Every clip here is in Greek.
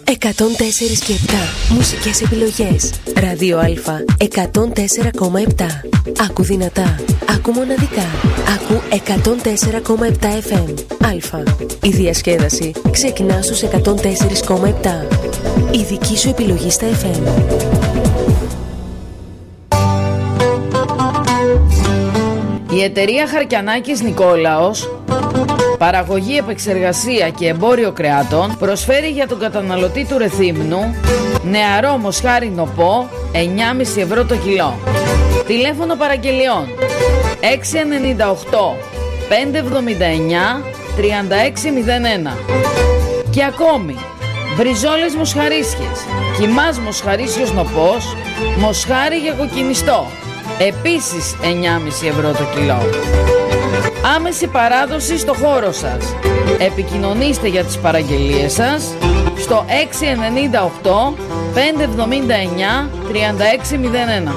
104,7 μουσικές επιλογές. Ράδιο Α 104,7. Άκου δυνατά, άκου μοναδικά. Άκου 104,7 FM. Α. Η διασκέδαση ξεκινά στους 104,7. Η δική σου επιλογή στα FM. Η εταιρεία Χαρκιανάκης Νικόλαος, παραγωγή, επεξεργασία και εμπόριο κρεάτων, προσφέρει για τον καταναλωτή του Ρεθύμνου νεαρό μοσχάρι νοπό 9,5 ευρώ το κιλό. Τηλέφωνο παραγγελιών 698 579 3601. Και ακόμη μπριζόλες μοσχαρίσιες, κιμάς μοσχαρίσιος νοπός, μοσχάρι για κοκκινιστό, επίσης 9,5 ευρώ το κιλό. Άμεση παράδοση στο χώρο σας. Επικοινωνήστε για τις παραγγελίες σας στο 698 579 3601.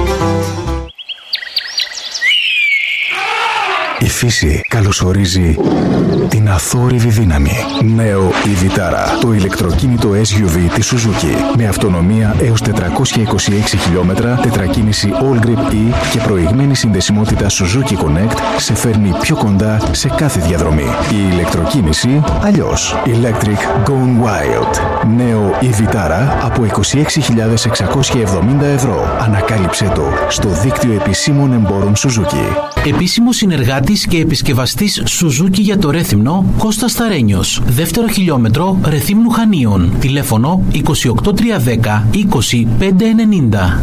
Η φύση καλωσορίζει την αθόρυβη δύναμη. Νέο η Vitara, το ηλεκτροκίνητο SUV της Suzuki. Με αυτονομία έως 426 χιλιόμετρα, τετρακίνηση All Grip E και προηγμένη συνδεσιμότητα Suzuki Connect σε φέρνει πιο κοντά σε κάθε διαδρομή. Η ηλεκτροκίνηση αλλιώς. Electric Gone Wild. Νέο η Vitara από 26.670 ευρώ. Ανακάλυψε το στο δίκτυο επισήμων εμπόρων Suzuki. Επίσημο συνεργάτης και επισκευαστής Suzuki για το Ρέθυμνο, Κώστας Σταρένιος. Δεύτερο χιλιόμετρο Ρεθύμνου Χανίων. Τηλέφωνο 28310 20590.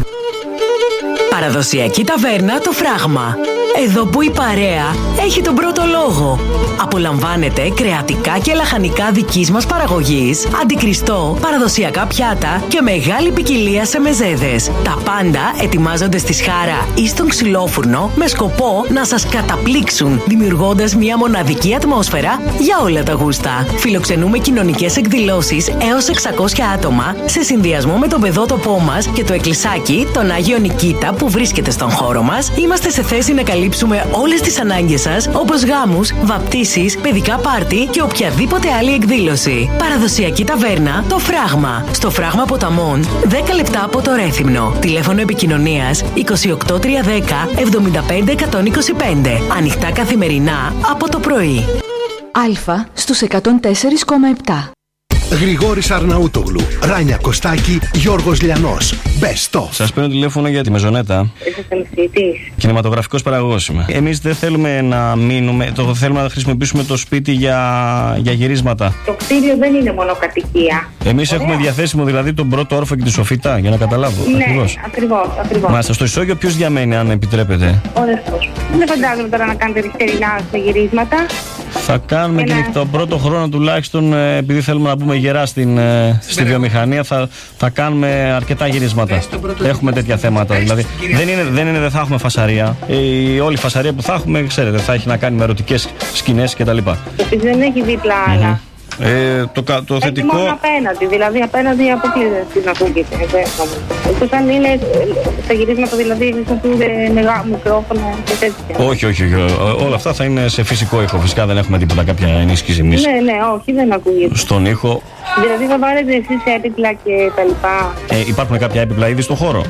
Παραδοσιακή ταβέρνα Το Φράγμα. Εδώ που η παρέα έχει τον πρώτο λόγο. Απολαμβάνετε κρεατικά και λαχανικά δικής μας παραγωγής, αντικριστό, παραδοσιακά πιάτα και μεγάλη ποικιλία σε μεζέδες. Τα πάντα ετοιμάζονται στη σχάρα ή στον ξυλόφουρνο με σκοπό να σας καταπλήξουν, δημιουργώντας μια μοναδική ατμόσφαιρα για όλα τα γούστα. Φιλοξενούμε κοινωνικές εκδηλώσεις έως 600 άτομα σε συνδυασμό με το παιδότοπό μας και το εκκλησάκι τον Άγιο Νικήτα που βρίσκεται στον χώρο μας. Είμαστε σε θέση να καλύψουμε όλες τις ανάγκες σας, όπως γάμους, βαπτίσεις, παιδικά πάρτι και οποιαδήποτε άλλη εκδήλωση. Παραδοσιακή ταβέρνα Το Φράγμα. Στο Φράγμα Ποταμών, 10 λεπτά από το Ρέθυμνο. Τηλέφωνο επικοινωνίας 28310 75125. Ανοιχτά καθημερινά από το πρωί. Α στους 104,7. Γρηγόρης Αρναούτογλου, Ράνια Κωστάκη, Γιώργος Λιανός. Best of. Σας παίρνω τηλέφωνο για τη Μεζονέτα. Είσαι μεσητής. Κινηματογραφικός παραγωγός είμαι. Εμείς δεν θέλουμε να μείνουμε, θέλουμε να χρησιμοποιήσουμε το σπίτι για γυρίσματα. Το κτίριο δεν είναι μονοκατοικία. Εμείς έχουμε διαθέσιμο δηλαδή τον πρώτο όροφο και τη σοφίτα, για να καταλάβω. Ναι, ακριβώς. Μάλιστα, στο ισόγειο ποιος διαμένει, αν επιτρέπετε? Ο δεσπός. Δεν φαντάζομαι τώρα να κάνετε νυχτερινά σε γυρίσματα. Θα κάνουμε και τον πρώτο χρόνο τουλάχιστον, επειδή θέλουμε να πούμε γερά στη βιομηχανία, θα κάνουμε αρκετά γυρίσματα. Έχουμε τέτοια θέματα. Δηλαδή δεν θα έχουμε φασαρία. Η όλη φασαρία που θα έχουμε, ξέρετε, θα έχει να κάνει με ερωτικές σκηνές κτλ. Δεν έχει δίπλα άλλα. Το θετικό. Μόνο απέναντι, δηλαδή απέναντι αποκλείεται να ακούγεται. Εκτός αν είναι τα γυρίσματα, δηλαδή χρησιμοποιούνται μεγάλο μικρόφωνο και τέτοια. Όχι. Όλα αυτά θα είναι σε φυσικό ήχο. Φυσικά δεν έχουμε τίποτα, κάποια ενίσχυση εμείς. Ναι, όχι, δεν ακούγεται. Στον ήχο. Δηλαδή θα βάλετε εσείς έπιπλα και τα λοιπά. Υπάρχουν κάποια έπιπλα ήδη στον χώρο?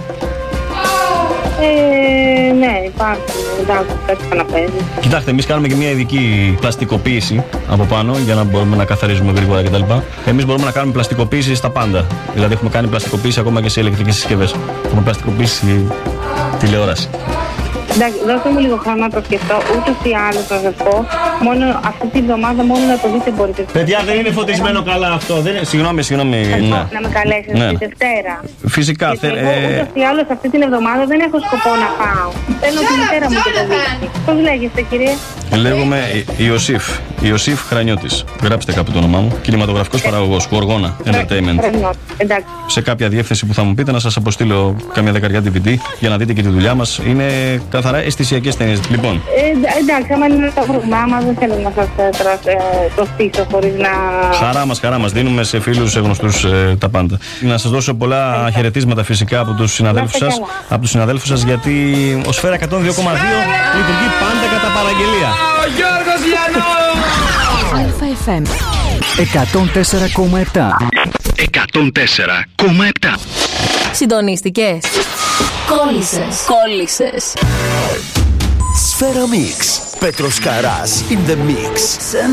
Ναι, υπάρχουν. Εντάξει, κάτι καναπέζι. Κοιτάξτε, εμείς κάνουμε και μια ειδική πλαστικοποίηση από πάνω για να μπορούμε να καθαρίζουμε γρήγορα κτλ. Εμείς μπορούμε να κάνουμε πλαστικοποίηση στα πάντα. Δηλαδή, έχουμε κάνει πλαστικοποίηση ακόμα και σε ηλεκτρικές συσκευές. Έχουμε πλαστικοποίηση τηλεόραση. Εντάξει, δώστε μου λίγο χρόνο να το σκεφτώ. Ούτως ή άλλως να σας πω, μόνο αυτή τη βδομάδα μόνο να το δείτε μπορείτε. Παιδιά, δεν είναι φωτισμένο καλά αυτό. Συγγνώμη. Ναι. Να με καλέσετε τη Δευτέρα. Φυσικά. Ούτως ή άλλως αυτή την εβδομάδα δεν έχω σκοπό να πάω. Θέλω τη μητέρα μου και το δείχνει. Πώς λέγεστε, κύριε? Λέγομαι Ιωσήφ Χρανιώτης. Γράψτε κάπου το όνομά μου. Κινηματογραφικός παραγωγός, Γοργόνα Entertainment. Σε κάποια διεύθυνση που θα μου πείτε να σας αποστείλω καμιά δεκαριά DVD για να δείτε και τη δουλειά μας. Είναι καθαρά αισθησιακές ταινίες. Λοιπόν. Εντάξει, άμα είναι το πρόγραμμα, δεν θέλω να σας προστήσω χωρίς να. Χαρά μας. Δίνουμε σε φίλους, σε γνωστούς τα πάντα. Να σας δώσω πολλά χαιρετίσματα φυσικά από τους συναδέλφους σας, γιατί ο Σφαίρα 102,2 λειτουργεί πάντα κατά παραγγελία. Ο Γιώργος Λιανός! ΑΦM 104,7. 104,7. Συντονίστηκες? Κόλλησες. Σφαίρα Mix. Πέτρος Καράς in the mix.